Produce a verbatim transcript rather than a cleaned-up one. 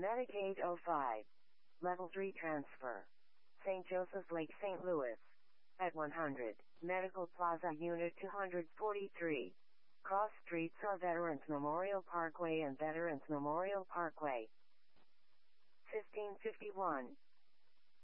Medicaid oh five. Level three transfer. Saint Joseph's Lake, Saint Louis. At one hundred, Medical Plaza Unit two forty-three. Cross streets are Veterans Memorial Parkway and Veterans Memorial Parkway. fifteen fifty-one.